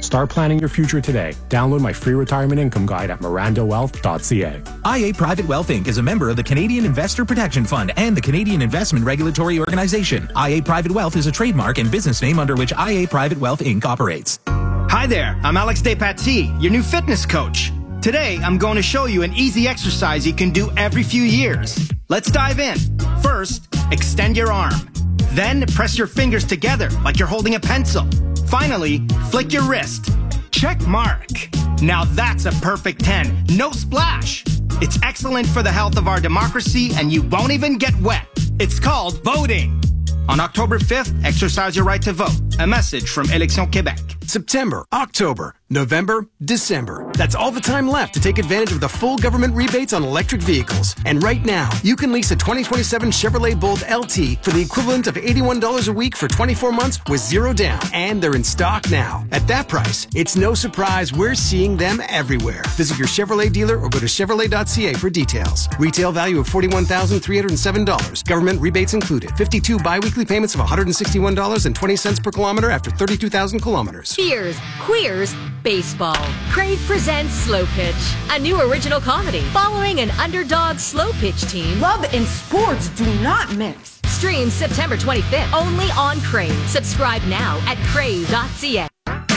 Start planning your future today. Download my free retirement income guide at mirandawealth.ca. IA Private Wealth Inc. is a member of the Canadian Investor Protection Fund and the Canadian Investment Regulatory Organization. IA Private Wealth is a trademark and business name under which IA Private Wealth Inc. operates. Hi there, I'm Alex Despatie, your new fitness coach. Today, I'm going to show you an easy exercise you can do every few years. Let's dive in. First, extend your arm. Then, press your fingers together like you're holding a pencil. Finally, flick your wrist. Check mark. Now that's a perfect 10. No splash. It's excellent for the health of our democracy, and you won't even get wet. It's called voting. On October 5th, exercise your right to vote. A message from Élections Québec. September, October, November, December. That's all the time left to take advantage of the full government rebates on electric vehicles. And right now, you can lease a 2027 Chevrolet Bolt LT for the equivalent of $81 a week for 24 months with zero down. And they're in stock now. At that price, it's no surprise we're seeing them everywhere. Visit your Chevrolet dealer or go to Chevrolet.ca for details. Retail value of $41,307. Government rebates included. 52 biweekly payments of $161.20 per kilometer after 32,000 kilometers. Cheers, queers, baseball. Crave presents Slow Pitch, a new original comedy following an underdog slow pitch team. Love and sports do not mix. Streams September 25th only on Crave. Subscribe now at crave.ca.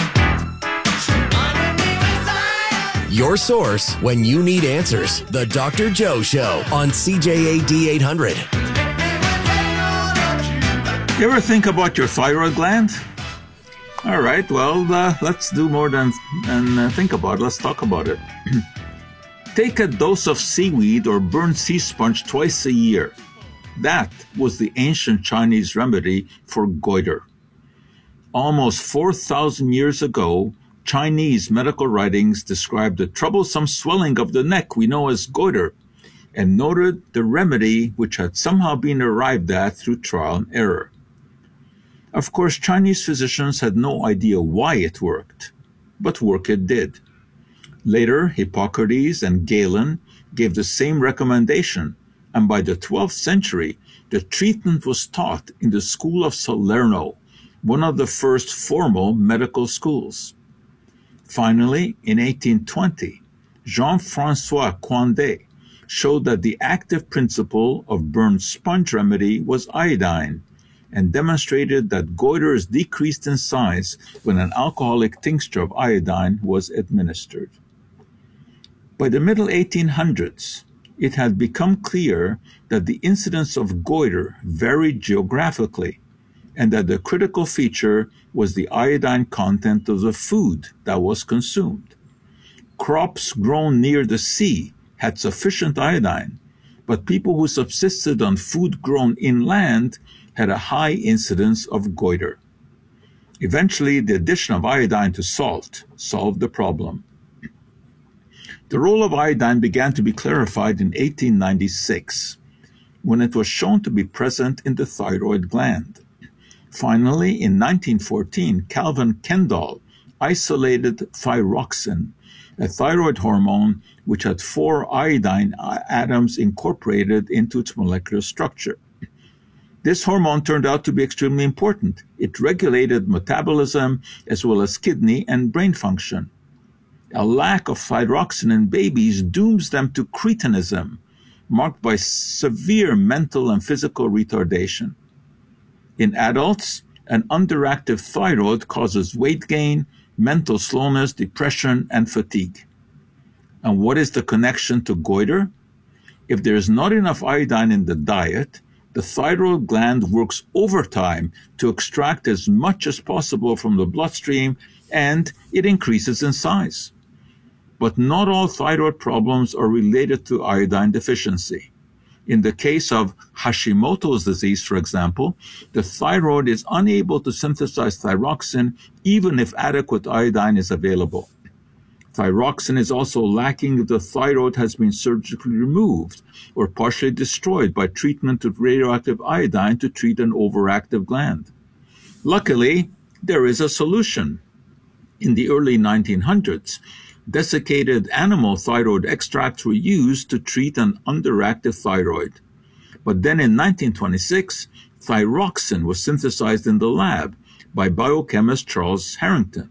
Your source when you need answers. The Dr. Joe Show on CJAD 800. You ever think about your thyroid gland? All right, well, let's do more than think about it. Let's talk about it. Take a dose of seaweed or burnt sea sponge twice a year. That was the ancient Chinese remedy for goiter. Almost 4,000 years ago, Chinese medical writings described the troublesome swelling of the neck we know as goiter and noted the remedy which had somehow been arrived at through trial and error. Of course, Chinese physicians had no idea why it worked, but work it did. Later, Hippocrates and Galen gave the same recommendation, and by the 12th century, the treatment was taught in the school of Salerno, one of the first formal medical schools. Finally, in 1820, Jean-François Coindet showed that the active principle of burnt sponge remedy was iodine, and demonstrated that goiters decreased in size when an alcoholic tincture of iodine was administered. By the middle 1800s, it had become clear that the incidence of goiter varied geographically, and that the critical feature was the iodine content of the food that was consumed. Crops grown near the sea had sufficient iodine, but people who subsisted on food grown inland had a high incidence of goiter. Eventually, the addition of iodine to salt solved the problem. The role of iodine began to be clarified in 1896, when it was shown to be present in the thyroid gland. Finally, in 1914, Calvin Kendall isolated thyroxine, a thyroid hormone which had 4 iodine atoms incorporated into its molecular structure. This hormone turned out to be extremely important. It regulated metabolism as well as kidney and brain function. A lack of thyroxine in babies dooms them to cretinism, marked by severe mental and physical retardation. In adults, an underactive thyroid causes weight gain, mental slowness, depression, and fatigue. And what is the connection to goiter? If there is not enough iodine in the diet, the thyroid gland works overtime to extract as much as possible from the bloodstream, and it increases in size. But not all thyroid problems are related to iodine deficiency. In the case of Hashimoto's disease, for example, the thyroid is unable to synthesize thyroxine even if adequate iodine is available. Thyroxine is also lacking if the thyroid has been surgically removed or partially destroyed by treatment with radioactive iodine to treat an overactive gland. Luckily, there is a solution. In the early 1900s, desiccated animal thyroid extracts were used to treat an underactive thyroid. But then in 1926, thyroxine was synthesized in the lab by biochemist Charles Harrington.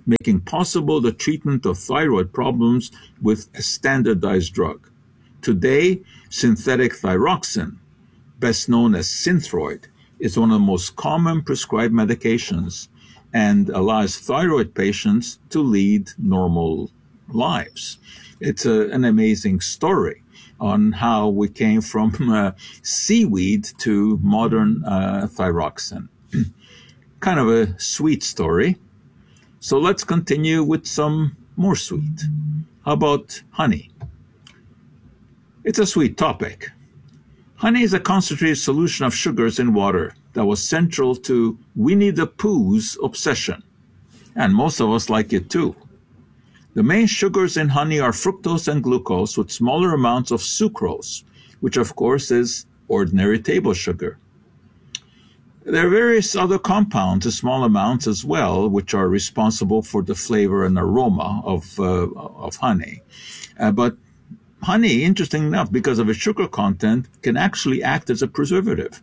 making possible the treatment of thyroid problems with a standardized drug. Today, synthetic thyroxine, best known as Synthroid, is one of the most common prescribed medications and allows thyroid patients to lead normal lives. It's an amazing story on how we came from seaweed to modern thyroxine. Kind of a sweet story. So let's continue with some more sweet. How about honey? It's a sweet topic. Honey is a concentrated solution of sugars in water that was central to Winnie the Pooh's obsession. And most of us like it too. The main sugars in honey are fructose and glucose with smaller amounts of sucrose, which of course is ordinary table sugar. There are various other compounds in small amounts as well, which are responsible for the flavor and aroma of honey. But honey, interesting enough, because of its sugar content, can actually act as a preservative.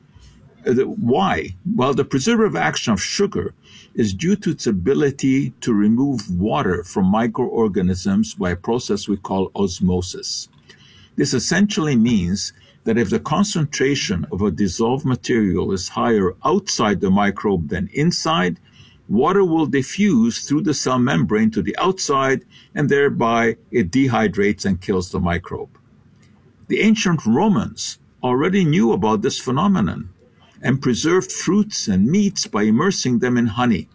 Why? Well, the preservative action of sugar is due to its ability to remove water from microorganisms by a process we call osmosis. This essentially means that if the concentration of a dissolved material is higher outside the microbe than inside, water will diffuse through the cell membrane to the outside, and thereby it dehydrates and kills the microbe. The ancient Romans already knew about this phenomenon and preserved fruits and meats by immersing them in honey.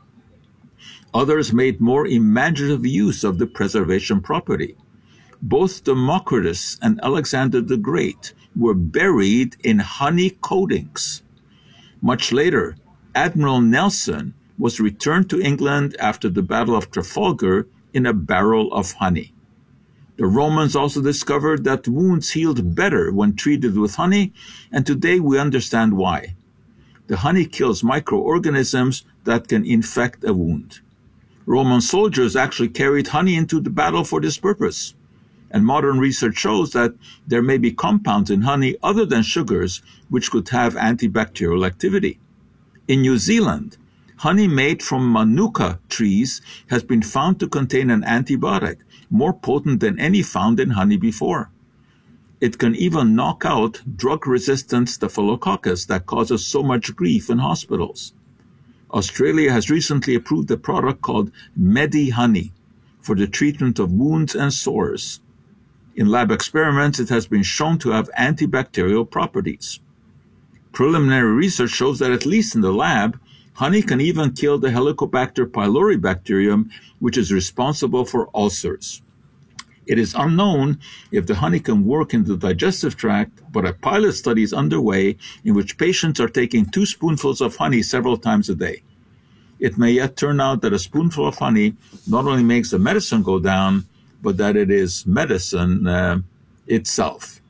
Others made more imaginative use of the preservation property. Both Democritus and Alexander the Great were buried in honey coatings. Much later, Admiral Nelson was returned to England after the Battle of Trafalgar in a barrel of honey. The Romans also discovered that wounds healed better when treated with honey, and today we understand why. The honey kills microorganisms that can infect a wound. Roman soldiers actually carried honey into the battle for this purpose. And modern research shows that there may be compounds in honey other than sugars which could have antibacterial activity. In New Zealand, honey made from manuka trees has been found to contain an antibiotic more potent than any found in honey before. It can even knock out drug-resistant staphylococcus that causes so much grief in hospitals. Australia has recently approved a product called MediHoney for the treatment of wounds and sores. In lab experiments, it has been shown to have antibacterial properties. Preliminary research shows that, at least in the lab, honey can even kill the Helicobacter pylori bacterium, which is responsible for ulcers. It is unknown if the honey can work in the digestive tract, but a pilot study is underway in which patients are taking 2 spoonfuls of honey several times a day. It may yet turn out that a spoonful of honey not only makes the medicine go down, but that it is medicine itself.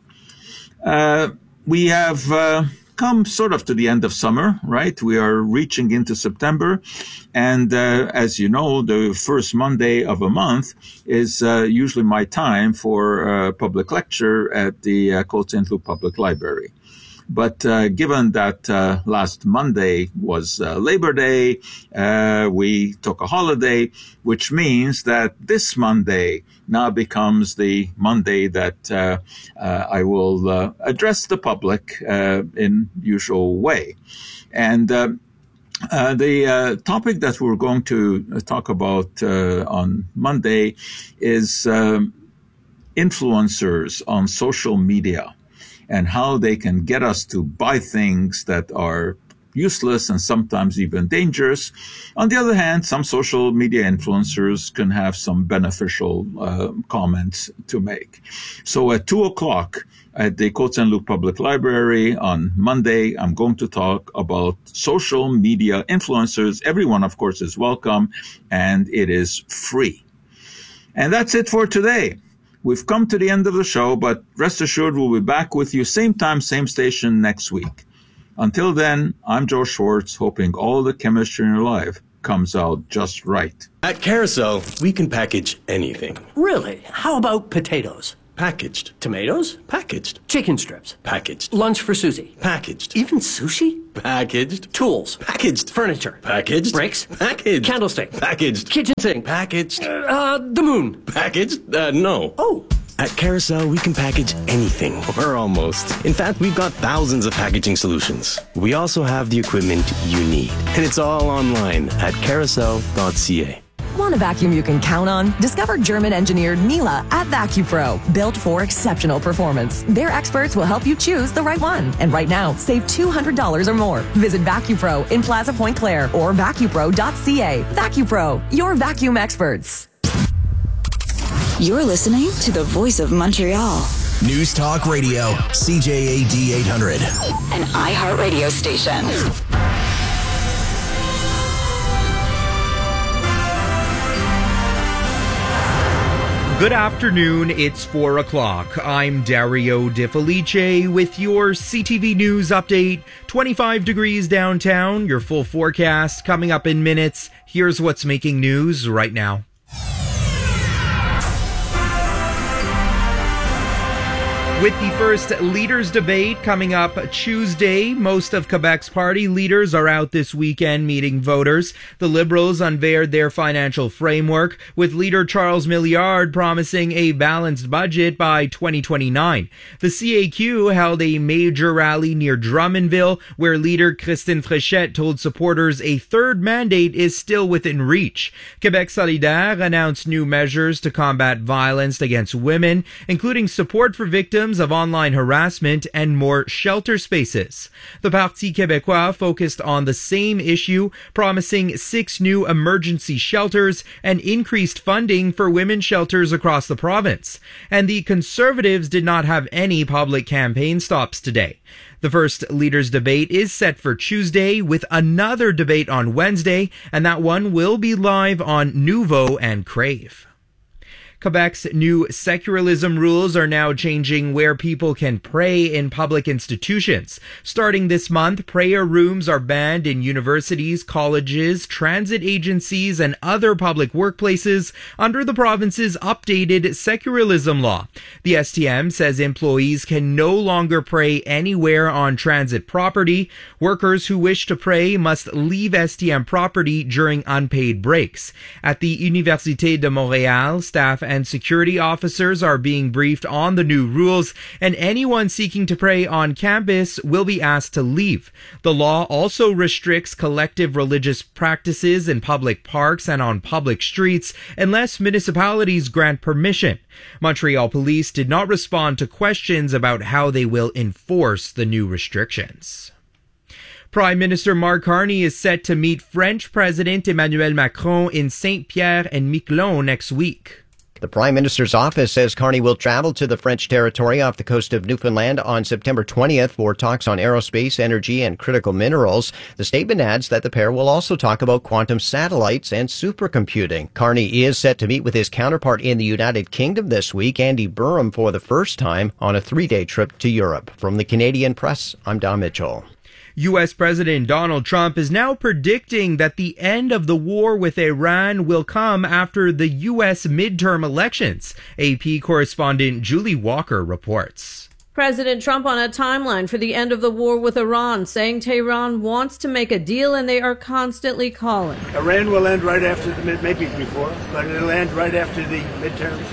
We have come sort of to the end of summer, right? We are reaching into September. And as you know, the first Monday of a month is usually my time for a public lecture at the Côte Saint-Luc Public Library. But given that last Monday was Labor Day, we took a holiday, which means that this Monday now becomes the Monday that I will address the public in usual way. And the topic that we're going to talk about on Monday is influencers on social media, and how they can get us to buy things that are useless and sometimes even dangerous. On the other hand, some social media influencers can have some beneficial comments to make. So at 2 o'clock at the Côte Saint-Luc Public Library on Monday, I'm going to talk about social media influencers. Everyone, of course, is welcome, and it is free. And that's it for today. We've come to the end of the show, but rest assured we'll be back with you same time, same station next week. Until then, I'm Joe Schwartz, hoping all the chemistry in your life comes out just right. At Carousel, we can package anything. Really? How about potatoes? Packaged. Tomatoes? Packaged. Chicken strips? Packaged. Lunch for Susie? Packaged. Even sushi? Packaged. Tools? Packaged. Furniture? Packaged. Bricks? Packaged. Candlestick? Packaged. Kitchen sink? Packaged. The moon? Packaged? No. Oh. At Carousel, we can package anything, or almost. In fact, we've got thousands of packaging solutions. We also have the equipment you need. And it's all online at carousel.ca. Want a vacuum you can count on? Discover German-engineered Miele at VacuPro, built for exceptional performance. Their experts will help you choose the right one. And right now, save $200 or more. Visit VacuPro in Plaza Point Claire or vacupro.ca. VacuPro, your vacuum experts. You're listening to the Voice of Montreal. News Talk Radio, CJAD 800. An iHeartRadio station. Good afternoon, it's 4 o'clock. I'm Dario De Felice with your CTV News update. 25 degrees downtown, your full forecast coming up in minutes. Here's what's making news right now. With the first leaders debate coming up Tuesday, most of Quebec's party leaders are out this weekend meeting voters. The Liberals unveiled their financial framework, with leader Charles Milliard promising a balanced budget by 2029. The CAQ held a major rally near Drummondville, where leader Christine Fréchette told supporters a third mandate is still within reach. Quebec Solidaire announced new measures to combat violence against women, including support for victims of online harassment and more shelter spaces. The Parti Québécois focused on the same issue, promising 6 new emergency shelters and increased funding for women's shelters across the province. And the Conservatives did not have any public campaign stops today. The first leaders debate is set for Tuesday, with another debate on Wednesday, and that one will be live on Nouveau and Crave. Quebec's new secularism rules are now changing where people can pray in public institutions. Starting this month, prayer rooms are banned in universities, colleges, transit agencies, and other public workplaces under the province's updated secularism law. The STM says employees can no longer pray anywhere on transit property. Workers who wish to pray must leave STM property during unpaid breaks. At the Université de Montréal, staff and security officers are being briefed on the new rules, and anyone seeking to pray on campus will be asked to leave. The law also restricts collective religious practices in public parks and on public streets unless municipalities grant permission. Montreal police did not respond to questions about how they will enforce the new restrictions. Prime Minister Mark Carney is set to meet French President Emmanuel Macron in Saint-Pierre and Miquelon next week. The Prime Minister's office says Carney will travel to the French territory off the coast of Newfoundland on September 20th for talks on aerospace, energy, and critical minerals. The statement adds that the pair will also talk about quantum satellites and supercomputing. Carney is set to meet with his counterpart in the United Kingdom this week, Andy Burham, for the first time on a 3-day trip to Europe. From the Canadian Press, I'm Don Mitchell. U.S. President Donald Trump is now predicting that the end of the war with Iran will come after the U.S. midterm elections. AP correspondent Julie Walker reports. President Trump on a timeline for the end of the war with Iran, saying Tehran wants to make a deal and they are constantly calling. Iran will end right after maybe before, but it'll end right after the midterms.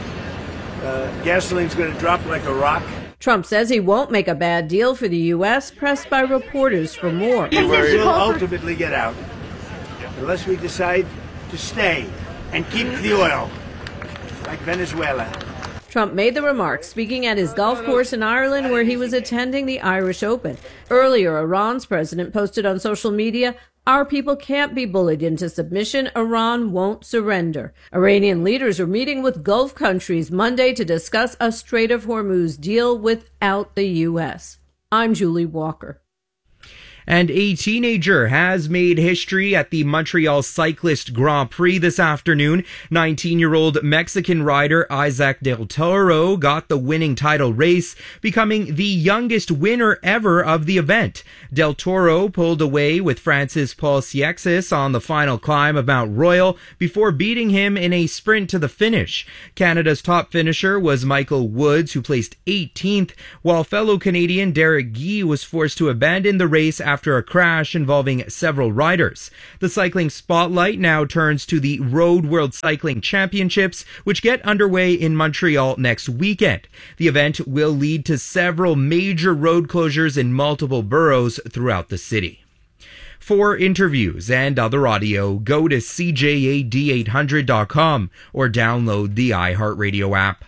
Gasoline's going to drop like a rock. Trump says he won't make a bad deal for the U.S., pressed by reporters for more. We'll ultimately get out, unless we decide to stay and keep the oil, like Venezuela. Trump made the remarks speaking at his golf course in Ireland, where he was attending the Irish Open. Earlier, Iran's president posted on social media, "Our people can't be bullied into submission. Iran won't surrender." Iranian leaders are meeting with Gulf countries Monday to discuss a Strait of Hormuz deal without the U.S. I'm Julie Walker. And a teenager has made history at the Montreal Cyclist Grand Prix this afternoon. 19-year-old Mexican rider Isaac Del Toro got the winning title race, becoming the youngest winner ever of the event. Del Toro pulled away with Francis Paul Siexis on the final climb of Mount Royal before beating him in a sprint to the finish. Canada's top finisher was Michael Woods, who placed 18th, while fellow Canadian Derek Guy was forced to abandon the race after a crash involving several riders. The cycling spotlight now turns to the Road World Cycling Championships, which get underway in Montreal next weekend. The event will lead to several major road closures in multiple boroughs throughout the city. For interviews and other audio, go to CJAD800.com or download the iHeartRadio app.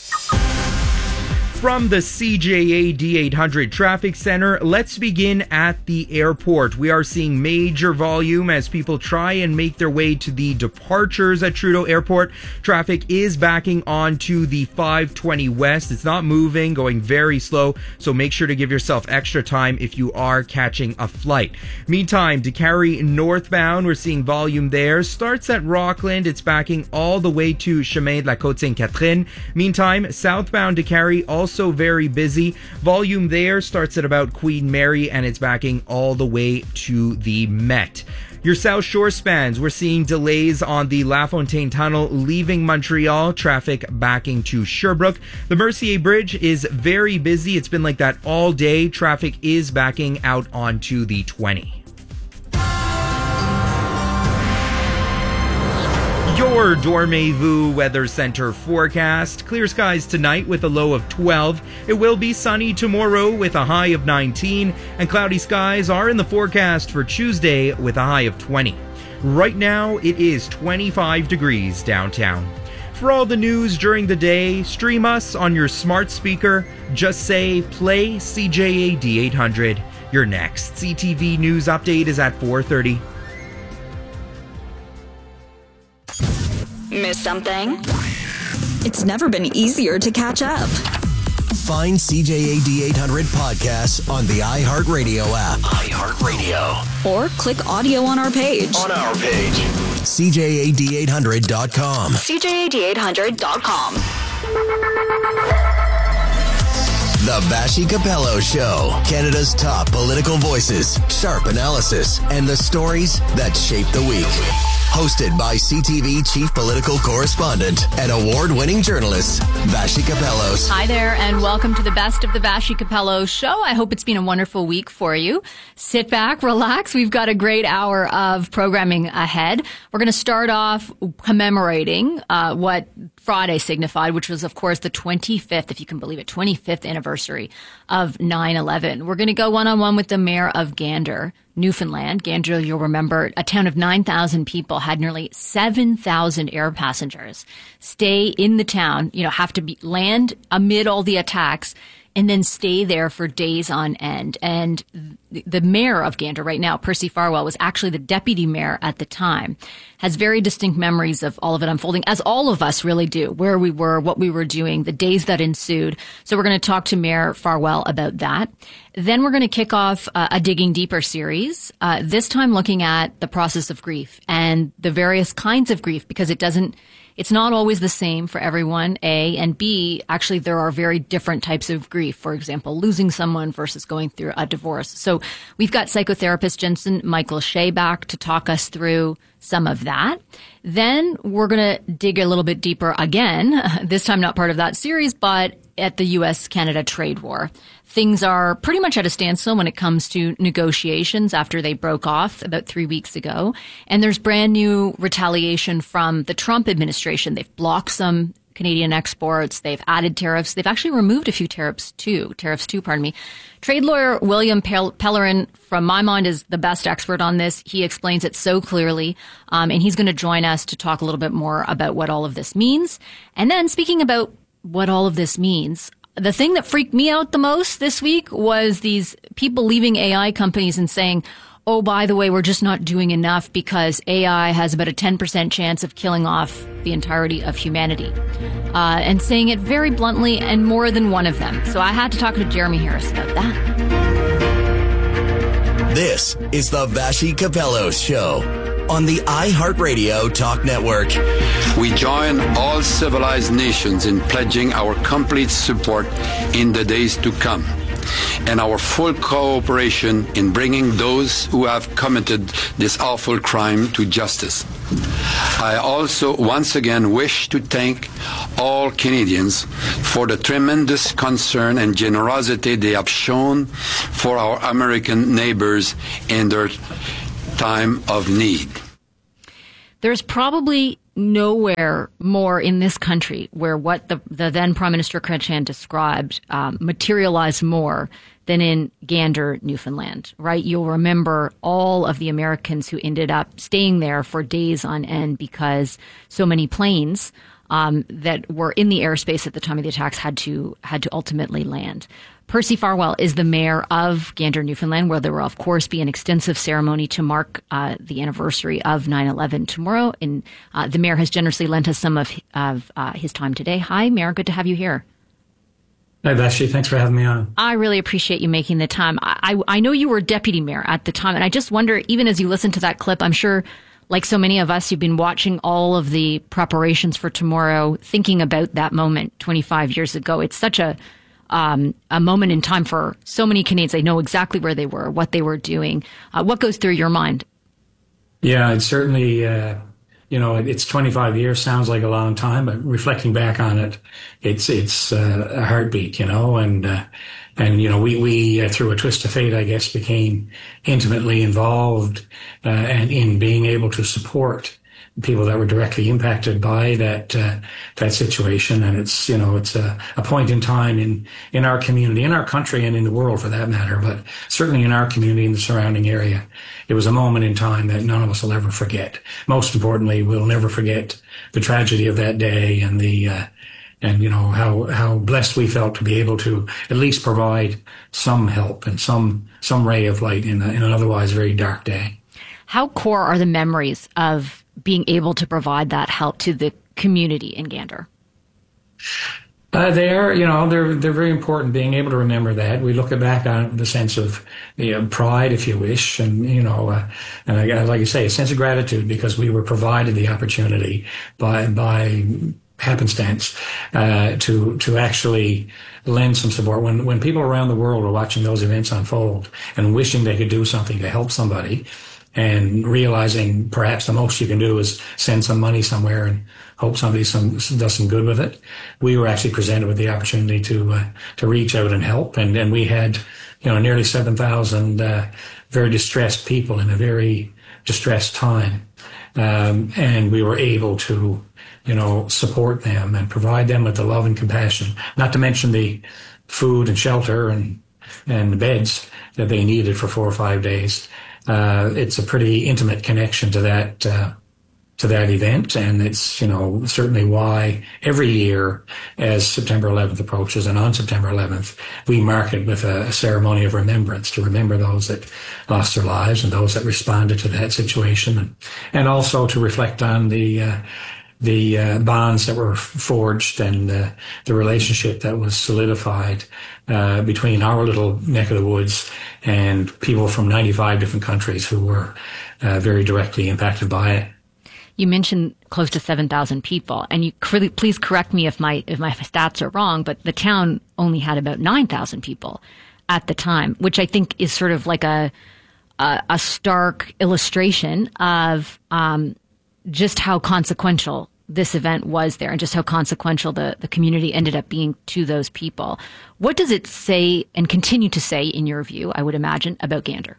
From the CJAD 800 Traffic Center, let's begin at the airport. We are seeing major volume as people try and make their way to the departures at Trudeau Airport. Traffic is backing onto the 520 West. It's not moving, going very slow, so make sure to give yourself extra time if you are catching a flight. Meantime, DeCarry northbound, we're seeing volume there. Starts at Rockland. It's backing all the way to Chemin de la Côte-Sainte-Catherine. Meantime, southbound DeCarry also very busy. Volume there starts at about Queen Mary and it's backing all the way to the Met. Your South Shore spans, we're seeing delays on the La Fontaine Tunnel leaving Montreal, traffic backing to Sherbrooke. The Mercier Bridge is very busy. It's been like that all day. Traffic is backing out onto the 20. Your Dormez-vous Weather Center forecast. Clear skies tonight with a low of 12. It will be sunny tomorrow with a high of 19. And cloudy skies are in the forecast for Tuesday with a high of 20. Right now, it is 25 degrees downtown. For all the news during the day, stream us on your smart speaker. Just say, play CJAD 800. Your next CTV News update is at 4:30. Miss something? It's never been easier to catch up. Find CJAD 800 podcasts on the iHeartRadio app. iHeartRadio. Or click audio on our page. CJAD800.com. CJAD800.com. The Vassy Capello Show. Canada's top political voices, sharp analysis, and the stories that shape the week. Hosted by CTV Chief Political Correspondent and award-winning journalist, Vassy Capellos. Hi there, and welcome to the best of the Vassy Capello Show. I hope it's been a wonderful week for you. Sit back, relax. We've got a great hour of programming ahead. We're going to start off commemorating what Friday signified, which was, of course, the 25th, if you can believe it, 25th anniversary of 9/11. We're going to go one-on-one with the mayor of Gander, Newfoundland. Gander, you'll remember, a town of 9,000 people, had nearly 7,000 air passengers stay in the town, have to land amid all the attacks and then stay there for days on end. And the mayor of Gander right now, Percy Farwell, was actually the deputy mayor at the time, has very distinct memories of all of it unfolding, as all of us really do, where we were, what we were doing, the days that ensued. So we're going to talk to Mayor Farwell about that. Then we're going to kick off a Digging Deeper series, this time looking at the process of grief and the various kinds of grief, because it's not always the same for everyone, A, and B, actually there are very different types of grief. For example, losing someone versus going through a divorce. So we've got psychotherapist Jensen Michael Shea back to talk us through some of that. Then we're going to dig a little bit deeper again, this time not part of that series, but at the U.S.-Canada trade war. Things are pretty much at a standstill when it comes to negotiations after they broke off about 3 weeks ago. And there's brand new retaliation from the Trump administration. They've blocked some Canadian exports. They've added tariffs. They've actually removed a few tariffs too. Trade lawyer William Pellerin, from my mind, is the best expert on this. He explains it so clearly, and he's going to join us to talk a little bit more about what all of this means. And then, speaking about what all of this means, the thing that freaked me out the most this week was these people leaving AI companies and saying, oh, by the way, we're just not doing enough because AI has about a 10% chance of killing off the entirety of humanity. And saying it very bluntly, and more than one of them. So I had to talk to Jeremy Harris about that. This is the Vassy Capello Show on the iHeartRadio Talk Network. We join all civilized nations in pledging our complete support in the days to come and our full cooperation in bringing those who have committed this awful crime to justice. I also once again wish to thank all Canadians for the tremendous concern and generosity they have shown for our American neighbors in their time of need. There's probably nowhere more in this country where what the then Prime Minister Chrétien described materialized more than in Gander, Newfoundland, right? You'll remember all of the Americans who ended up staying there for days on end because so many planes that were in the airspace at the time of the attacks had to ultimately land. Percy Farwell is the mayor of Gander, Newfoundland, where there will, of course, be an extensive ceremony to mark the anniversary of 9/11 tomorrow. And the mayor has generously lent us some of his time today. Hi, Mayor. Good to have you here. Hi, Vassy. Thanks for having me on. I really appreciate you making the time. I know you were deputy mayor at the time, and I just wonder, even as you listen to that clip, I'm sure, like so many of us, you've been watching all of the preparations for tomorrow, thinking about that moment 25 years ago. It's such a moment in time for so many Canadians. They know exactly where they were, what they were doing. What goes through your mind? Yeah, it's certainly, it's 25 years, sounds like a long time, but reflecting back on it, it's a heartbeat, and we through a twist of fate, I guess, became intimately involved and in being able to support people that were directly impacted by that situation. And it's a point in time in our community, in our country, and in the world for that matter, but certainly in our community and the surrounding area. It was a moment in time that none of us will ever forget. Most importantly, we'll never forget the tragedy of that day and how blessed we felt to be able to at least provide some help and some ray of light in an otherwise very dark day. How core are the memories of being able to provide that help to the community in Gander? They're very important, being able to remember that. We look back on it with a sense of pride, if you wish, and like you say, a sense of gratitude because we were provided the opportunity by happenstance to actually lend some support. When people around the world are watching those events unfold and wishing they could do something to help somebody, and realizing perhaps the most you can do is send some money somewhere and hope somebody does some good with it. We were actually presented with the opportunity to reach out and help, and we had nearly 7,000 very distressed people in a very distressed time, and we were able to support them and provide them with the love and compassion. Not to mention the food and shelter and the beds that they needed for 4 or 5 days. It's a pretty intimate connection to that event, and it's certainly why every year as September 11th approaches, and on September 11th we mark it with a ceremony of remembrance to remember those that lost their lives and those that responded to that situation, and also to reflect on the bonds that were forged and the relationship that was solidified between our little neck of the woods and people from 95 different countries who were very directly impacted by it. You mentioned close to 7,000 people, and you please correct me if my stats are wrong, but the town only had about 9,000 people at the time, which I think is sort of like a stark illustration of just how consequential this event was there and just how consequential the community ended up being to those people. What does it say and continue to say, in your view, I would imagine, about Gander?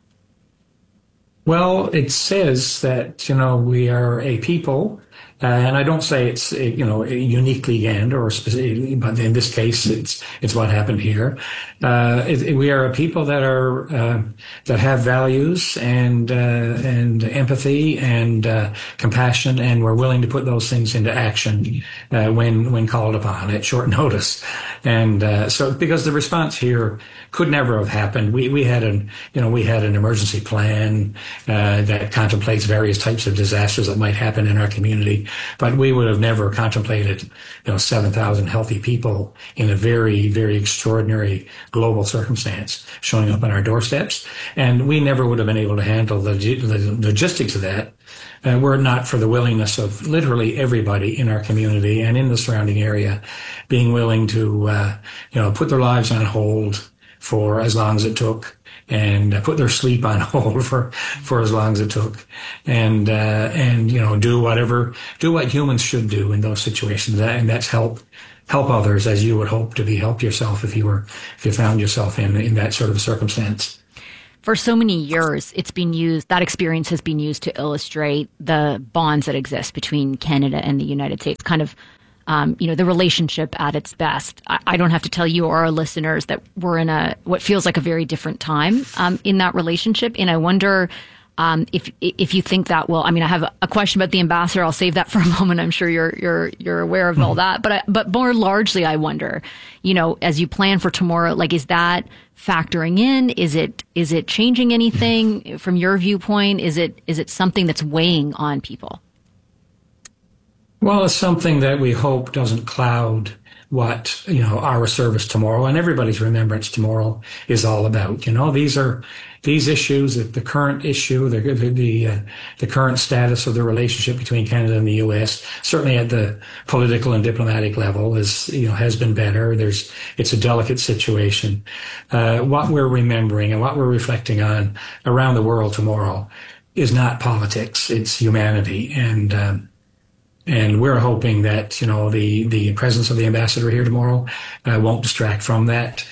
Well, it says that, we are a people, and I don't say it's, uniquely Gander or specifically, but in this case, it's what happened here. We are a people that are, that have values and empathy and compassion, and we're willing to put those things into action, when called upon at short notice. And, so because the response here could never have happened, we had an emergency plan, that contemplates various types of disasters that might happen in our community. but we would have never contemplated, 7,000 healthy people in a very, very extraordinary global circumstance showing up on our doorsteps. And we never would have been able to handle the logistics of that were it not for the willingness of literally everybody in our community and in the surrounding area being willing to, put their lives on hold for as long as it took, and put their sleep on hold for as long as it took, and do what humans should do in those situations, and that's help others as you would hope to be helped yourself if you found yourself in that sort of circumstance. For so many years, that experience has been used to illustrate the bonds that exist between Canada and the United States, kind of, the relationship at its best. I don't have to tell you or our listeners that we're in what feels like a very different time in that relationship. And I wonder if you think that will. I mean, I have a question about the ambassador. I'll save that for a moment. I'm sure you're aware of all that. But more largely, I wonder, as you plan for tomorrow, like, is that factoring in? Is it changing anything from your viewpoint? Is it something that's weighing on people? Well, it's something that we hope doesn't cloud what, our service tomorrow and everybody's remembrance tomorrow is all about. These issues, the current issue, the current status of the relationship between Canada and the U.S., certainly at the political and diplomatic level has been better. It's a delicate situation. What we're remembering and what we're reflecting on around the world tomorrow is not politics. It's humanity. And we're hoping that, the presence of the ambassador here tomorrow won't distract from that.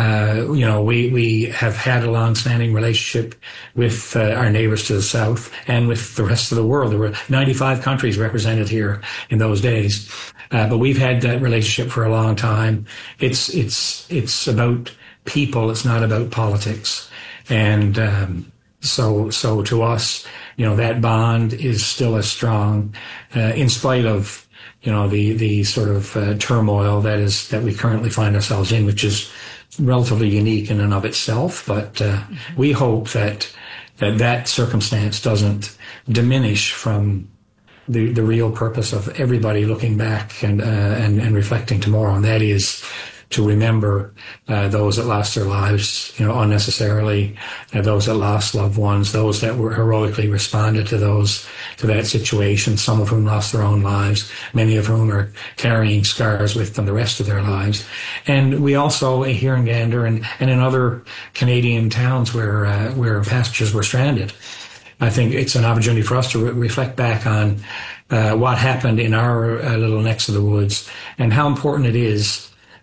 We have had a long-standing relationship with our neighbors to the south and with the rest of the world. There were 95 countries represented here in those days. But we've had that relationship for a long time. It's about people. It's not about politics. And, so to us, that bond is still as strong, in spite of, the sort of turmoil that we currently find ourselves in, which is relatively unique in and of itself. But we hope that circumstance doesn't diminish from the real purpose of everybody looking back and reflecting tomorrow, and that is to remember those that lost their lives, unnecessarily, those that lost loved ones, those that were heroically responded to that situation, some of whom lost their own lives, many of whom are carrying scars with them the rest of their lives. And we also, here in Gander and in other Canadian towns where passengers were stranded, I think it's an opportunity for us to reflect back on what happened in our little neck of the woods and how important it is.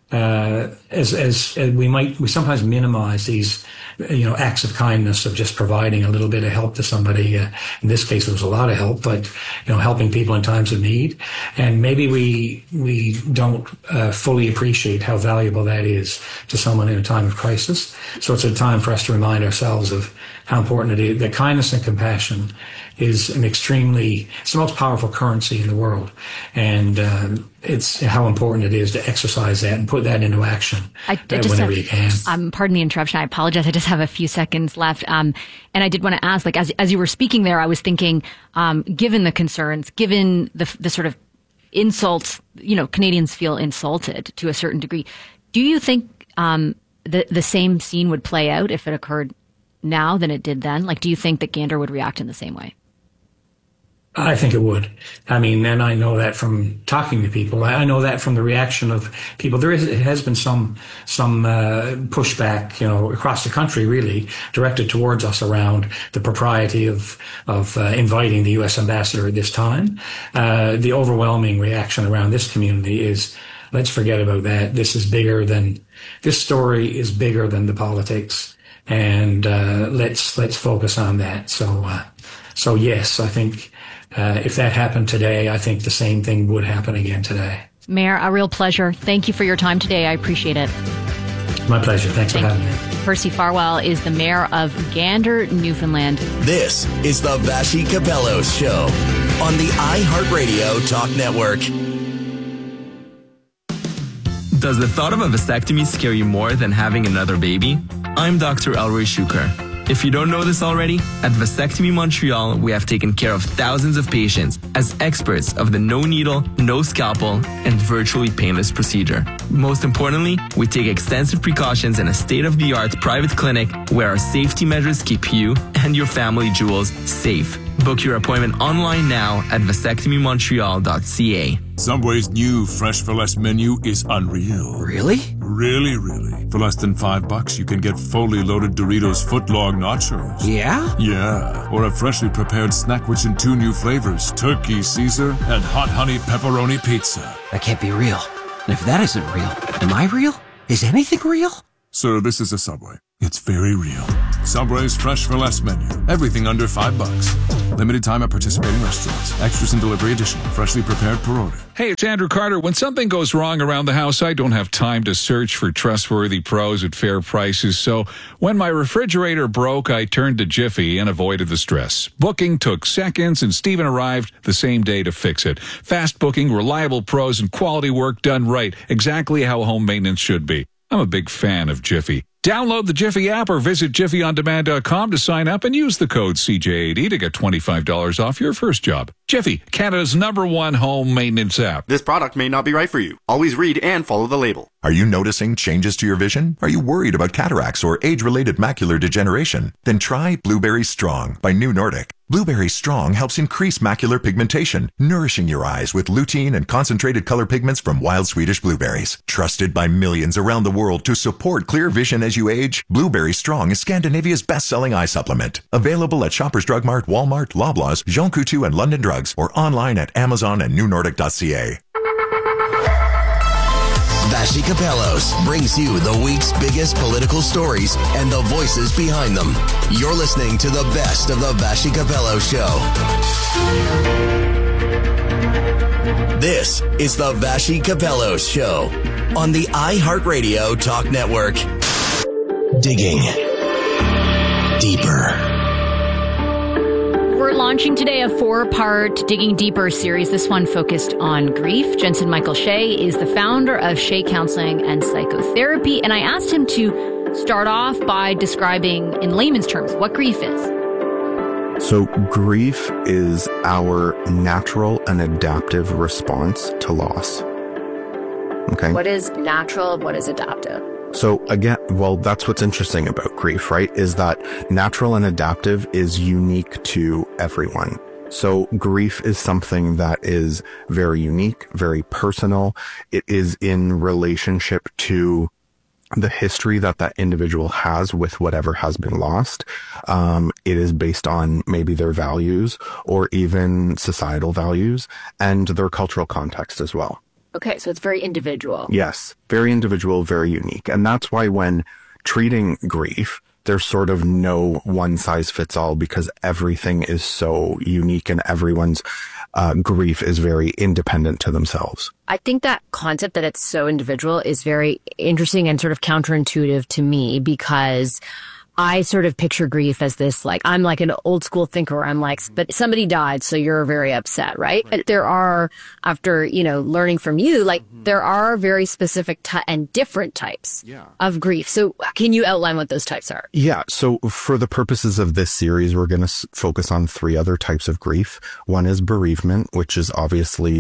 As we sometimes minimize these, acts of kindness of just providing a little bit of help to somebody. In this case, it was a lot of help, but, helping people in times of need. And maybe we don't fully appreciate how valuable that is to someone in a time of crisis. So it's a time for us to remind ourselves of how important it is that kindness and compassion is it's the most powerful currency in the world. And it's how important it is to exercise that and put that into action whenever you can. Pardon the interruption. I apologize. I just have a few seconds left. And I did want to ask, like, as you were speaking there, I was thinking, given the concerns, given the sort of insults, Canadians feel insulted to a certain degree. Do you think the same scene would play out if it occurred now than it did then? Like, do you think that Gander would react in the same way? I think it would. I mean, and I know that from talking to people. I know that from the reaction of people. It has been some pushback, across the country, really directed towards us around the propriety of inviting the U.S. ambassador at this time. The overwhelming reaction around this community is, let's forget about that. This story is bigger than the politics, and let's focus on that. So yes, I think. If that happened today, I think the same thing would happen again today. Mayor, a real pleasure. Thank you for your time today. I appreciate it. My pleasure. Thanks for having me. Percy Farwell is the mayor of Gander, Newfoundland. This is the Vassy Capello Show on the iHeartRadio Talk Network. Does the thought of a vasectomy scare you more than having another baby? I'm Dr. Elroy Shuker. If you don't know this already, at Vasectomy Montreal, we have taken care of thousands of patients as experts of the no needle, no scalpel, and virtually painless procedure. Most importantly, we take extensive precautions in a state-of-the-art private clinic where our safety measures keep you and your family jewels safe. Book your appointment online now at vasectomymontreal.ca. Subway's new Fresh for Less menu is unreal. Really? Really. For less than $5, you can get fully loaded Doritos footlong nachos. Yeah? Yeah. Or a freshly prepared snack rich in 2 new flavors, Turkey Caesar and Hot Honey Pepperoni Pizza. That can't be real. And if that isn't real, am I real? Is anything real? Sir, this is a Subway. It's very real. Subway's Fresh for Less menu. Everything under $5. Limited time at participating restaurants. Extras and delivery additional. Freshly prepared per order. Hey, it's Andrew Carter. When something goes wrong around the house, I don't have time to search for trustworthy pros at fair prices. So when my refrigerator broke, I turned to Jiffy and avoided the stress. Booking took seconds, and Steven arrived the same day to fix it. Fast booking, reliable pros, and quality work done right. Exactly how home maintenance should be. I'm a big fan of Jiffy. Download the Jiffy app or visit jiffyondemand.com to sign up and use the code CJAD to get $25 off your first job. Jiffy, Canada's #1 home maintenance app. This product may not be right for you. Always read and follow the label. Are you noticing changes to your vision? Are you worried about cataracts or age-related macular degeneration? Then try Blueberry Strong by New Nordic. Blueberry Strong helps increase macular pigmentation, nourishing your eyes with lutein and concentrated color pigments from wild Swedish blueberries. Trusted by millions around the world to support clear vision as you age, Blueberry Strong is Scandinavia's best-selling eye supplement. Available at Shoppers Drug Mart, Walmart, Loblaws, Jean Coutu, and London Drugs, or online at Amazon and newnordic.ca. Vassy Capellos brings you the week's biggest political stories and the voices behind them. You're listening to the best of the Vassy Capello Show. This is the Vassy Capello Show on the iHeartRadio Talk Network. Digging deeper. We're launching today a 4-part Digging Deeper series, this one focused on grief. Jensen Michael Shea is the founder of Shea Counseling and Psychotherapy, and I asked him to start off by describing, in layman's terms, what grief is. So grief is our natural and adaptive response to loss. Okay. What is natural? What is adaptive? So again, well, that's what's interesting about grief, right? Is that natural and adaptive is unique to everyone. So grief is something that is very unique, very personal. It is in relationship to the history that that individual has with whatever has been lost. It is based on maybe their values or even societal values and their cultural context as well. Okay, so it's very individual. Yes, very individual, very unique. And that's why when treating grief, there's sort of no one size fits all because everything is so unique and everyone's grief is very independent to themselves. I think that concept that it's so individual is very interesting and sort of counterintuitive to me because I sort of picture grief as this, like, I'm like an old school thinker. I'm like, but somebody died, so you're very upset, right? But there are, after, learning from you, like, there are very specific and different types of grief. So can you outline what those types are? Yeah. So for the purposes of this series, we're going to focus on 3 other types of grief. One is bereavement, which is obviously,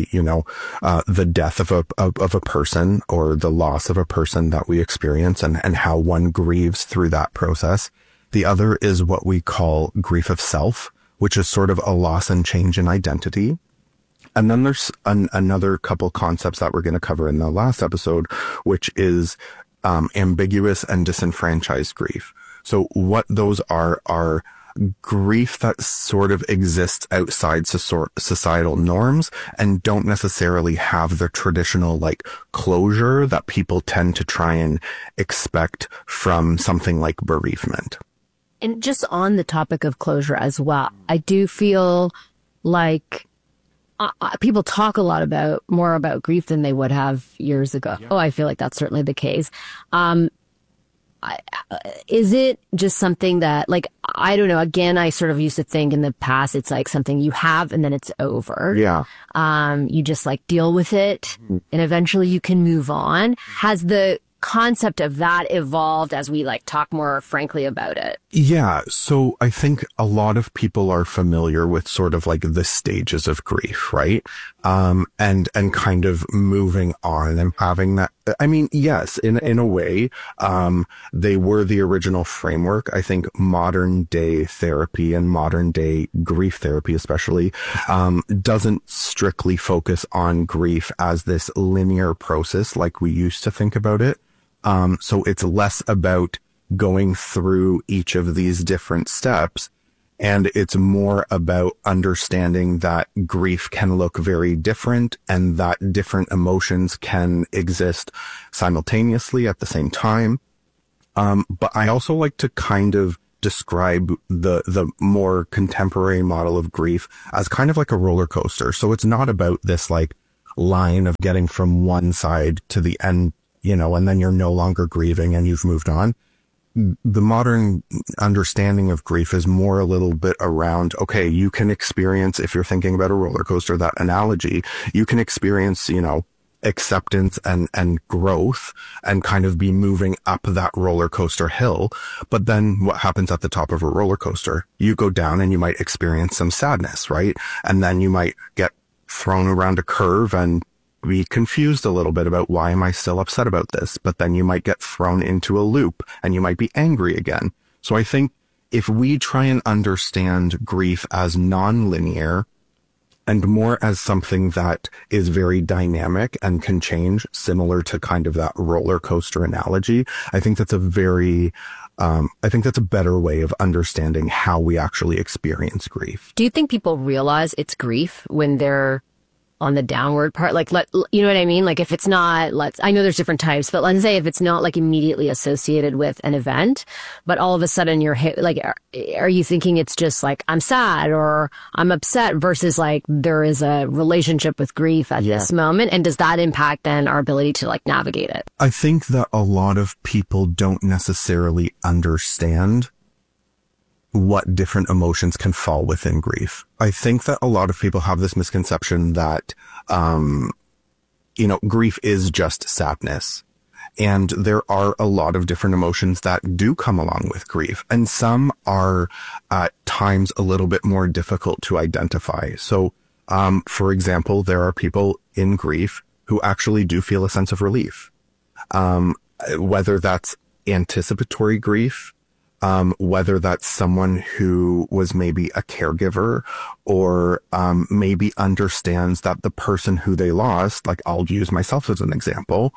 the death of a person or the loss of a person that we experience and how one grieves through that process. The other is what we call grief of self, which is sort of a loss and change in identity. And then there's another couple concepts that we're going to cover in the last episode, which is ambiguous and disenfranchised grief. So what those are grief that sort of exists outside societal norms and don't necessarily have the traditional closure that people tend to try and expect from something like bereavement. And just on the topic of closure as well, I do feel like people talk a lot more about grief than they would have years ago. Yeah. Oh, I feel like that's certainly the case. Is it just something that, I don't know, again, I sort of used to think in the past, it's like something you have and then it's over. Yeah. You just deal with it and eventually you can move on. Has the concept of that evolved as we like talk more frankly about it? Yeah. So I think a lot of people are familiar with sort of like the stages of grief, right? And kind of moving on and having that. I mean, yes, in a way, they were the original framework. I think modern day therapy and modern day grief therapy, especially, doesn't strictly focus on grief as this linear process like we used to think about it. So it's less about going through each of these different steps, and it's more about understanding that grief can look very different and that different emotions can exist simultaneously at the same time. But I also like to kind of describe the more contemporary model of grief as kind of like a roller coaster. So it's not about this like line of getting from one side to the end, you know, and then you're no longer grieving and you've moved on. The modern understanding of grief is more a little bit around, okay, you can experience, if you're thinking about a roller coaster, that analogy, you can experience, you know, acceptance and growth and kind of be moving up that roller coaster hill. But then what happens at the top of a roller coaster? You go down and you might experience some sadness, right? And then you might get thrown around a curve and be confused a little bit about why am I still upset about this? But then you might get thrown into a loop and you might be angry again. So I think if we try and understand grief as non-linear and more as something that is very dynamic and can change, similar to kind of that roller coaster analogy, I think that's a very, I think that's a better way of understanding how we actually experience grief. Do you think people realize it's grief when they're on the downward part? Like, you know what I mean? Like if it's not, I know there's different types, but let's say if it's not like immediately associated with an event, but all of a sudden you're like, are you thinking it's just like, I'm sad or I'm upset versus like there is a relationship with grief at this moment? And does that impact then our ability to like navigate it? I think that a lot of people don't necessarily understand what different emotions can fall within grief. I think that a lot of people have this misconception that, you know, grief is just sadness. And there are a lot of different emotions that do come along with grief. And some are at times a little bit more difficult to identify. So, for example, there are people in grief who actually do feel a sense of relief. Whether that's anticipatory grief, whether that's someone who was maybe a caregiver or maybe understands that the person who they lost, like I'll use myself as an example.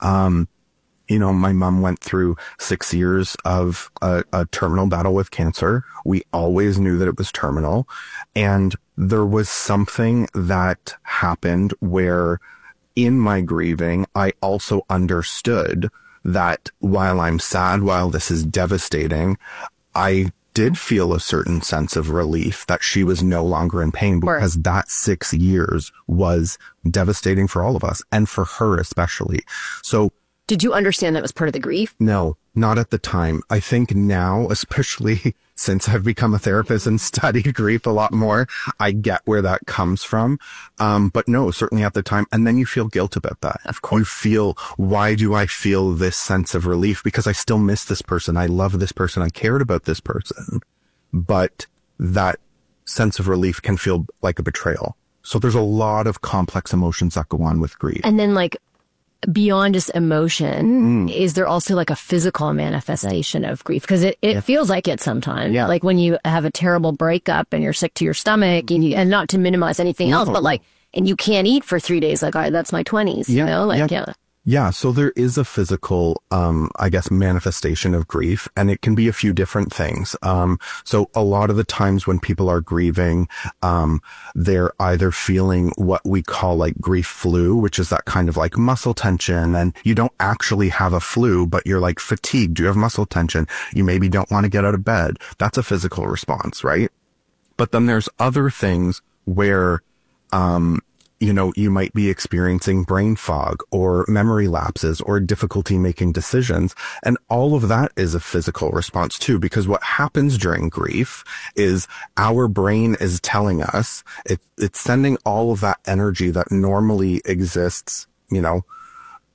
You know, my mom went through 6 years of a terminal battle with cancer. We always knew that it was terminal. And there was something that happened where in my grieving, I also understood that while I'm sad, while this is devastating, I did feel a certain sense of relief that she was no longer in pain, because that 6 years was devastating for all of us and for her especially. So did you understand that was part of the grief? No, not at the time. I think now, especially since I've become a therapist and studied grief a lot more, I get where that comes from. But no, certainly at the time. And then you feel guilt about that. Of course. You feel, why do I feel this sense of relief? Because I still miss this person. I love this person. I cared about this person. But that sense of relief can feel like a betrayal. So there's a lot of complex emotions that go on with grief. And then like, beyond just emotion, is there also like a physical manifestation of grief? Because it feels like it sometimes. Yeah. Like when you have a terrible breakup and you're sick to your stomach, and not to minimize anything else, but like, and you can't eat for 3 days, like, all right, that's my 20s, you know? Like, Yeah, so there is a physical, I guess, manifestation of grief, and it can be a few different things. So a lot of the times when people are grieving, they're either feeling what we call like grief flu, which is that kind of like muscle tension, and you don't actually have a flu, but you're like fatigued, you have muscle tension, you maybe don't want to get out of bed. That's a physical response, right? But then there's other things where, you know, you might be experiencing brain fog or memory lapses or difficulty making decisions. And all of that is a physical response too, because what happens during grief is our brain is telling us, it's sending all of that energy that normally exists, you know,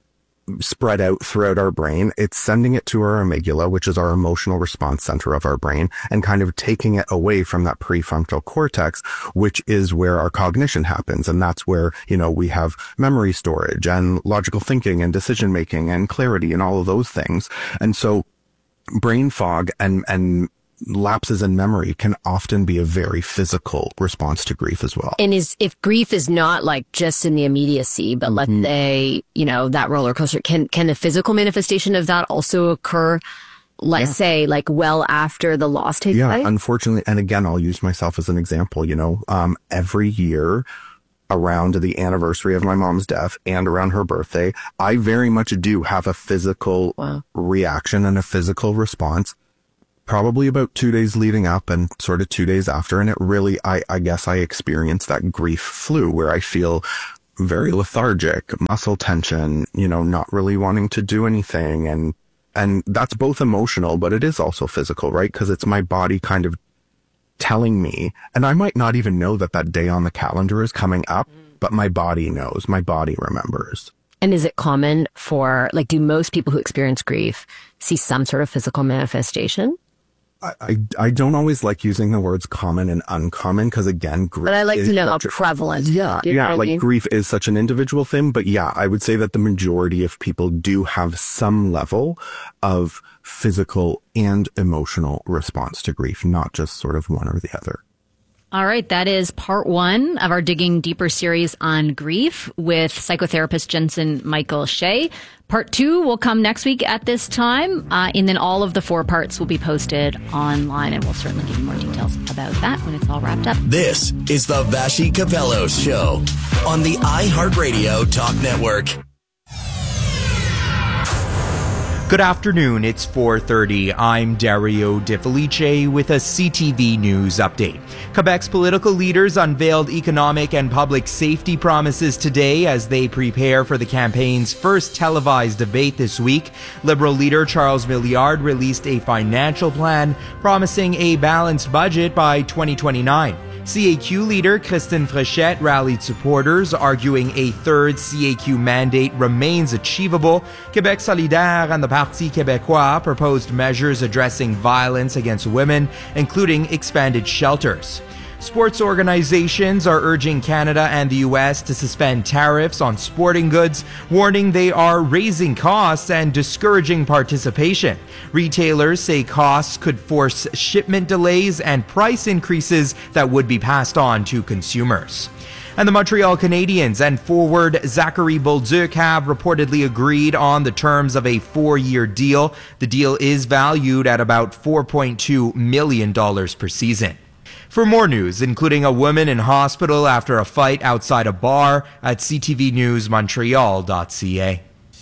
spread out throughout our brain. It's sending it to our amygdala, which is our emotional response center of our brain, and kind of taking it away from that prefrontal cortex, which is where our cognition happens. And that's where, we have memory storage and logical thinking and decision making and clarity and all of those things. And so brain fog and lapses in memory can often be a very physical response to grief as well. And if grief is not like just in the immediacy, but let's say, that roller coaster, can the physical manifestation of that also occur, let's say, like well after the loss takes place? Yeah, unfortunately. And again, I'll use myself as an example, every year around the anniversary of my mom's death and around her birthday, I very much do have a physical reaction and a physical response. Probably about 2 days leading up and sort of 2 days after. And it really, I guess I experienced that grief flu where I feel very lethargic, muscle tension, not really wanting to do anything. And that's both emotional, but it is also physical, right? Because it's my body kind of telling me, and I might not even know that day on the calendar is coming up, but my body knows, my body remembers. And is it common for, do most people who experience grief see some sort of physical manifestation? I don't always like using the words common and uncommon because, again, grief. But I like to know how prevalent. Grief is such an individual thing. But yeah, I would say that the majority of people do have some level of physical and emotional response to grief, not just sort of one or the other. All right, that is part 1 of our Digging Deeper series on grief with psychotherapist Jensen Michael Shea. Part 2 will come next week at this time, and then all of the 4 parts will be posted online, and we'll certainly give you more details about that when it's all wrapped up. This is the Vassy Capello Show on the iHeartRadio Talk Network. Good afternoon, it's 4:30. I'm Dario De Felice with a CTV News update. Quebec's political leaders unveiled economic and public safety promises today as they prepare for the campaign's first televised debate this week. Liberal leader Charles Milliard released a financial plan promising a balanced budget by 2029. CAQ leader Christine Frechette rallied supporters, arguing a third CAQ mandate remains achievable. Québec solidaire and the Parti québécois proposed measures addressing violence against women, including expanded shelters. Sports organizations are urging Canada and the U.S. to suspend tariffs on sporting goods, warning they are raising costs and discouraging participation. Retailers say costs could force shipment delays and price increases that would be passed on to consumers. And the Montreal Canadiens and forward Zachary Bolduc have reportedly agreed on the terms of a 4-year deal. The deal is valued at about $4.2 million per season. For more news, including a woman in hospital after a fight outside a bar, at ctvnewsmontreal.ca.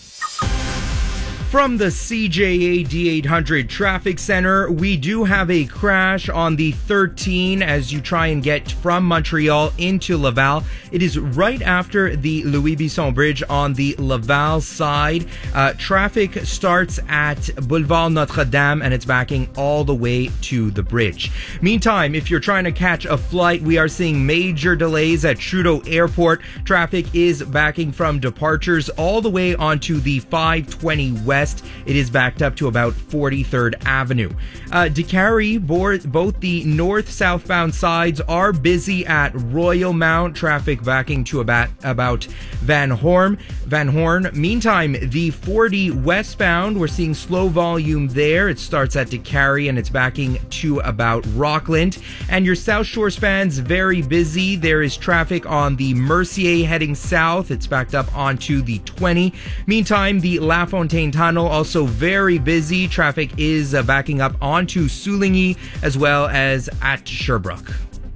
From the CJA D800 Traffic Center, we do have a crash on the 13 as you try and get from Montreal into Laval. It is right after the Louis Bisson Bridge on the Laval side. Traffic starts at Boulevard Notre-Dame and it's backing all the way to the bridge. Meantime, if you're trying to catch a flight, we are seeing major delays at Trudeau Airport. Traffic is backing from departures all the way onto the 520 West. It is backed up to about 43rd Avenue. DeCarry, both the north-southbound sides are busy at Royal Mount. Traffic backing to about Van Horn. Meantime, the 40 westbound, we're seeing slow volume there. It starts at DeCarry and it's backing to about Rockland. And your South Shore spans very busy. There is traffic on the Mercier heading south. It's backed up onto the 20. Meantime, the La Fontaine Tunnel also very busy. Traffic is backing up onto Souligny as well as at Sherbrooke.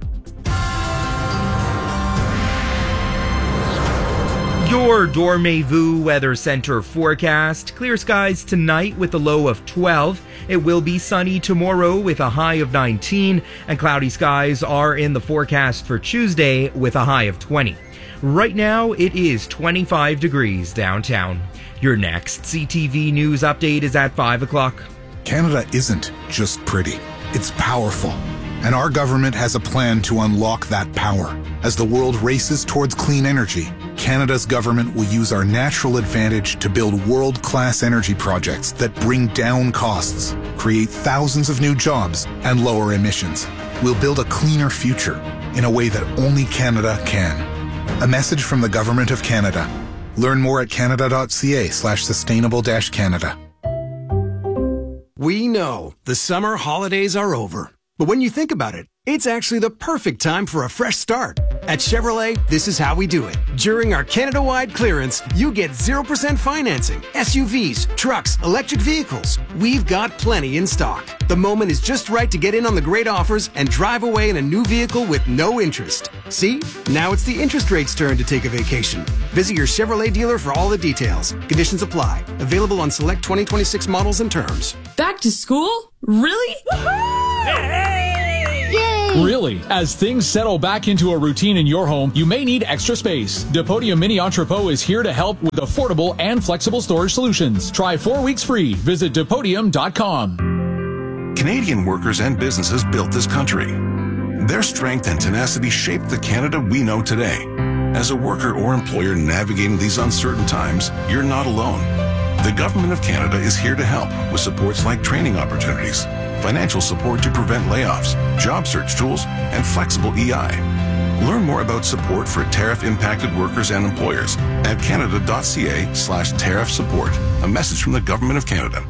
Your Dormez-vous Weather Center forecast. Clear skies tonight with a low of 12. It will be sunny tomorrow with a high of 19. And cloudy skies are in the forecast for Tuesday with a high of 20. Right now, it is 25 degrees downtown. Your next CTV News update is at 5 o'clock. Canada isn't just pretty. It's powerful. And our government has a plan to unlock that power as the world races towards clean energy. Canada's government will use our natural advantage to build world-class energy projects that bring down costs, create thousands of new jobs, and lower emissions. We'll build a cleaner future in a way that only Canada can. A message from the Government of Canada. Learn more at canada.ca/sustainable-Canada. We know the summer holidays are over. But when you think about it, it's actually the perfect time for a fresh start. At Chevrolet, this is how we do it. During our Canada-wide clearance, you get 0% financing, SUVs, trucks, electric vehicles. We've got plenty in stock. The moment is just right to get in on the great offers and drive away in a new vehicle with no interest. See? Now it's the interest rate's turn to take a vacation. Visit your Chevrolet dealer for all the details. Conditions apply. Available on select 2026 models and terms. Back to school? Really? Really, as things settle back into a routine in your home, you may need extra space. Depodium Mini Entrepot is here to help with affordable and flexible storage solutions. Try 4 weeks free. Visit Depodium.com. Canadian workers and businesses built this country. Their strength and tenacity shaped the Canada we know today. As a worker or employer navigating these uncertain times, you're not alone. The Government of Canada is here to help with supports like training opportunities, financial support to prevent layoffs, job search tools, and flexible EI. Learn more about support for tariff-impacted workers and employers at canada.ca/tariff support. A message from the Government of Canada.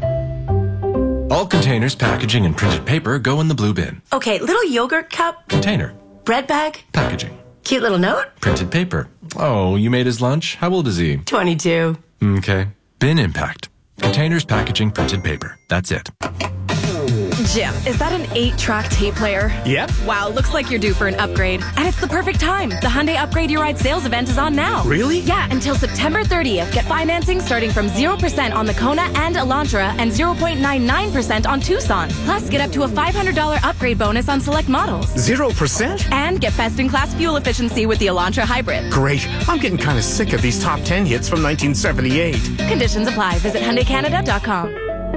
All containers, packaging, and printed paper go in the blue bin. Okay, little yogurt cup. Container. Bread bag. Packaging. Cute little note. Printed paper. Oh, you made his lunch? How old is he? 22. Okay. Bin impact. Containers, packaging, printed paper. That's it. Jim, is that an 8-track tape player? Yep. Wow, looks like you're due for an upgrade. And it's the perfect time. The Hyundai Upgrade Your Ride sales event is on now. Really? Yeah, until September 30th. Get financing starting from 0% on the Kona and Elantra and 0.99% on Tucson. Plus, get up to a $500 upgrade bonus on select models. 0%? And get best-in-class fuel efficiency with the Elantra Hybrid. Great. I'm getting kind of sick of these top 10 hits from 1978. Conditions apply. Visit HyundaiCanada.com.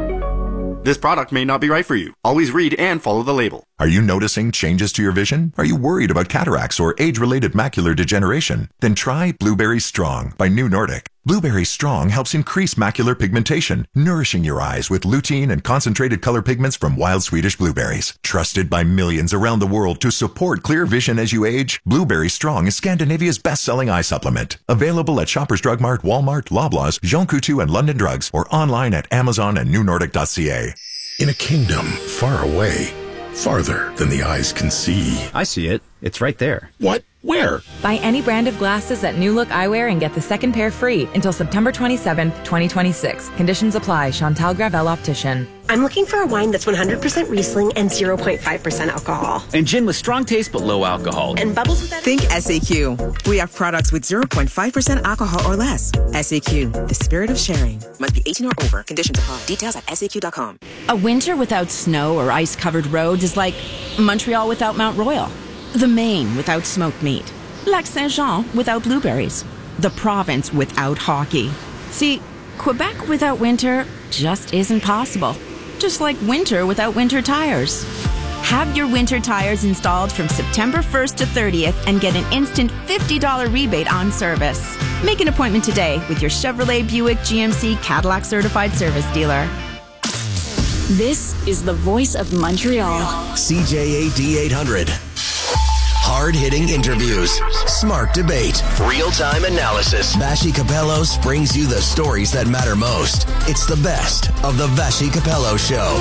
This product may not be right for you. Always read and follow the label. Are you noticing changes to your vision? Are you worried about cataracts or age-related macular degeneration? Then try Blueberry Strong by New Nordic. Blueberry Strong helps increase macular pigmentation, nourishing your eyes with lutein and concentrated color pigments from wild Swedish blueberries. Trusted by millions around the world to support clear vision as you age, Blueberry Strong is Scandinavia's best-selling eye supplement. Available at Shoppers Drug Mart, Walmart, Loblaws, Jean Coutu, and London Drugs, or online at Amazon and newnordic.ca. In a kingdom far away, farther than the eyes can see. I see it. It's right there. What? Where? Buy any brand of glasses at New Look Eyewear and get the second pair free until September 27th, 2026. Conditions apply. Chantal Gravel Optician. I'm looking for a wine that's 100% Riesling and 0.5% alcohol. And gin with strong taste but low alcohol. And bubbles with that. Think SAQ. We have products with 0.5% alcohol or less. SAQ, the spirit of sharing. Must be 18 or over. Conditions apply. Details at SAQ.com. A winter without snow or ice-covered roads is like Montreal without Mount Royal. The Maine without smoked meat. Lac Saint-Jean without blueberries. The province without hockey. See, Quebec without winter just isn't possible. Just like winter without winter tires. Have your winter tires installed from September 1st to 30th and get an instant $50 rebate on service. Make an appointment today with your Chevrolet, Buick, GMC, Cadillac certified service dealer. This is the voice of Montreal. CJAD 800. Hard-hitting interviews, smart debate, real-time analysis. Vassy Kapelos brings you the stories that matter most. It's the best of the Vassy Kapelos Show.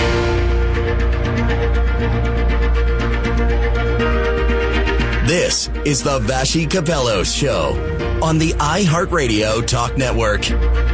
This is the Vassy Kapelos Show on the iHeartRadio Talk Network.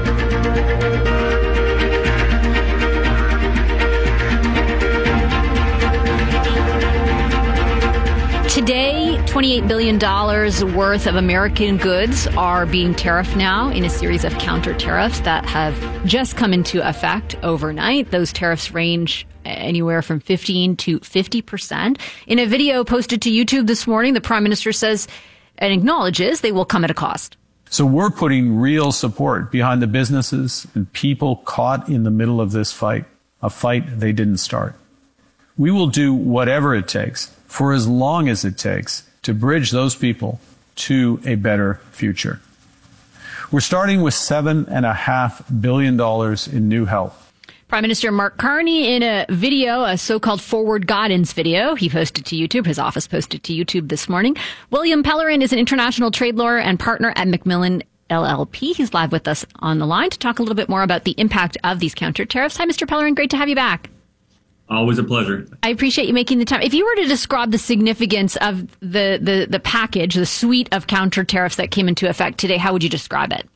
Today, $28 billion worth of American goods are being tariffed now in a series of counter tariffs that have just come into effect overnight. Those tariffs range anywhere from 15 to 50%. In a video posted to YouTube this morning, the Prime Minister says and acknowledges they will come at a cost. So we're putting real support behind the businesses and people caught in the middle of this fight, a fight they didn't start. We will do whatever it takes, for as long as it takes, to bridge those people to a better future. We're starting with $7.5 billion in new help. Prime Minister Mark Carney, in a video, a so-called forward guidance video, he posted to YouTube, his office posted to YouTube this morning. William Pellerin is an international trade lawyer and partner at Macmillan LLP. He's live with us on the line to talk a little bit more about the impact of these counter tariffs. Hi, Mr. Pellerin. Great to have you back. Always a pleasure. I appreciate you making the time. If you were to describe the significance of the package, the suite of counter tariffs that came into effect today, how would you describe it?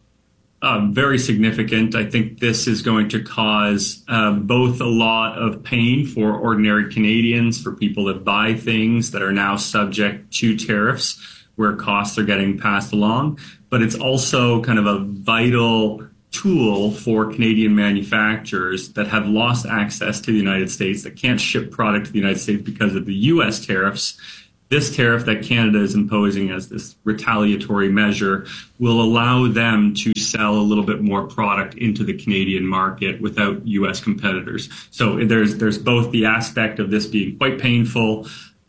Very significant. I think this is going to cause both a lot of pain for ordinary Canadians, for people that buy things that are now subject to tariffs where costs are getting passed along. But it's also kind of a vital tool for Canadian manufacturers that have lost access to the United States, that can't ship product to the United States because of the U.S. tariffs. This tariff that Canada is imposing as this retaliatory measure will allow them to sell a little bit more product into the Canadian market without U.S. competitors. So there's both the aspect of this being quite painful,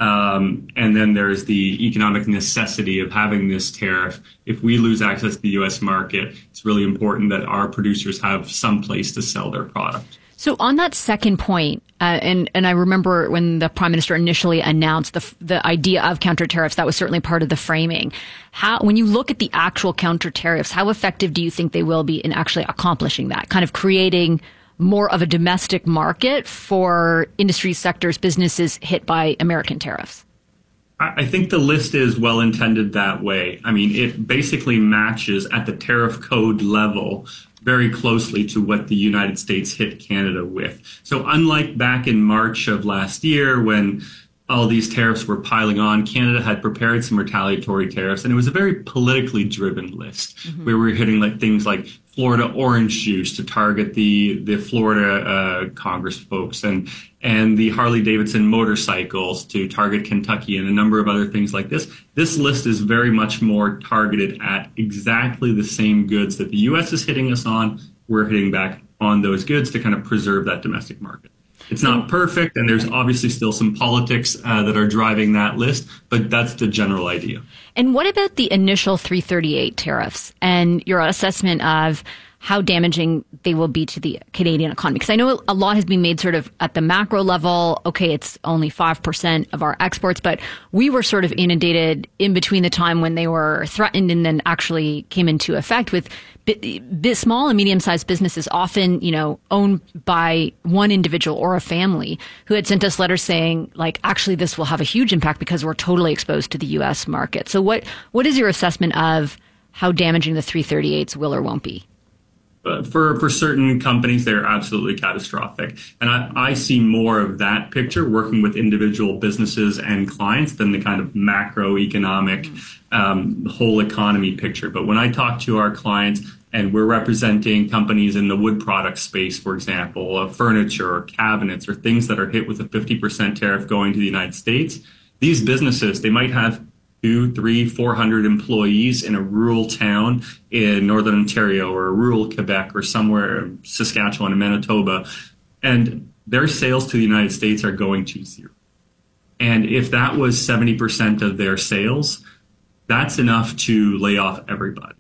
and then there's the economic necessity of having this tariff. If we lose access to the U.S. market, it's really important that our producers have some place to sell their product. So on that second point, and I remember when the Prime Minister initially announced the idea of counter tariffs, that was certainly part of the framing. When you look at the actual counter tariffs, how effective do you think they will be in actually accomplishing that, kind of creating more of a domestic market for industry sectors, businesses hit by American tariffs? I think the list is well intended that way. I mean, it basically matches at the tariff code level very closely to what the United States hit Canada with. So unlike back in March of last year when all these tariffs were piling on, Canada had prepared some retaliatory tariffs, and it was a very politically driven list where we were hitting things like Florida orange juice to target the Florida Congress folks, and the Harley-Davidson motorcycles to target Kentucky, and a number of other things like this. This list is very much more targeted at exactly the same goods that the U.S. is hitting us on. We're hitting back on those goods to kind of preserve that domestic market. It's not perfect, and there's obviously still some politics that are driving that list, but that's the general idea. And what about the initial 338 tariffs and your assessment of how damaging they will be to the Canadian economy? Because I know a lot has been made sort of at the macro level. Okay, it's only 5% of our exports, but we were sort of inundated in between the time when they were threatened and then actually came into effect with small and medium-sized businesses, often, owned by one individual or a family, who had sent us letters saying, actually, this will have a huge impact because we're totally exposed to the U.S. market. So what is your assessment of how damaging the 338s will or won't be? For certain companies, they're absolutely catastrophic. And I see more of that picture working with individual businesses and clients than the kind of macroeconomic whole economy picture. But when I talk to our clients, and we're representing companies in the wood product space, for example, furniture or cabinets or things that are hit with a 50% tariff going to the United States, these businesses, they might have 200, 300, 400 employees in a rural town in Northern Ontario or rural Quebec or somewhere, Saskatchewan and Manitoba, and their sales to the United States are going to zero. And if that was 70% of their sales, that's enough to lay off everybody.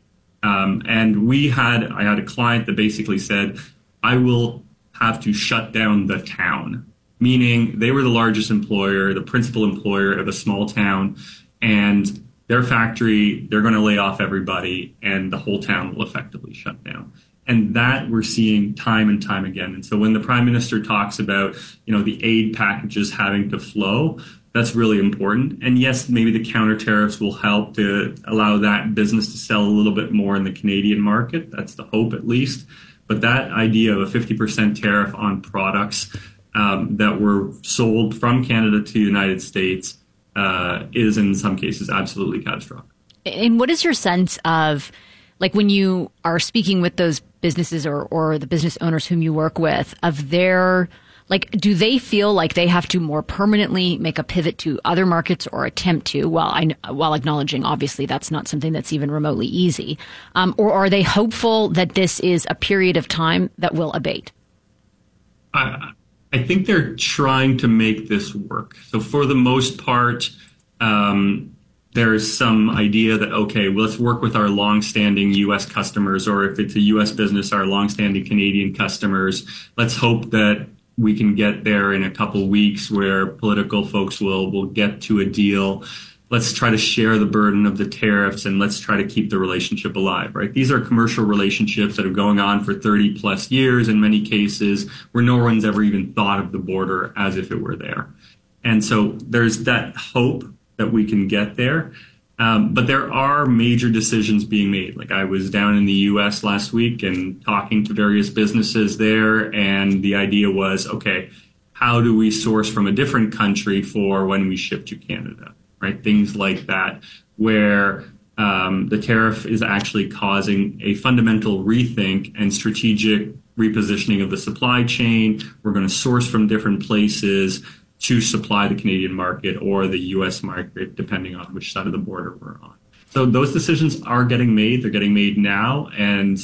And I had a client that basically said, I will have to shut down the town, meaning they were the largest employer, the principal employer of a small town, and their factory, they're going to lay off everybody, and the whole town will effectively shut down. And that we're seeing time and time again. And so when the Prime Minister talks about, the aid packages having to flow, that's really important. And yes, maybe the counter tariffs will help to allow that business to sell a little bit more in the Canadian market. That's the hope, at least. But that idea of a 50% tariff on products that were sold from Canada to the United States is in some cases absolutely catastrophic. And what is your sense of, when you are speaking with those businesses or the business owners whom you work with, of their, do they feel like they have to more permanently make a pivot to other markets or attempt to, while acknowledging obviously that's not something that's even remotely easy, or are they hopeful that this is a period of time that will abate? I think they're trying to make this work. So for the most part, there's some idea that, okay, well, let's work with our longstanding U.S. customers, or if it's a U.S. business, our longstanding Canadian customers. Let's hope that we can get there in a couple weeks where political folks will get to a deal. Let's try to share the burden of the tariffs, and let's try to keep the relationship alive, right? These are commercial relationships that are going on for 30 plus years in many cases, where no one's ever even thought of the border as if it were there. And so there's that hope that we can get there. But there are major decisions being made. Like, I was down in the U.S. last week and talking to various businesses there, and the idea was, okay, how do we source from a different country for when we ship to Canada, right? Things like that, where the tariff is actually causing a fundamental rethink and strategic repositioning of the supply chain. We're going to source from different places to supply the Canadian market or the U.S. market, depending on which side of the border we're on. So those decisions are getting made. They're getting made now. And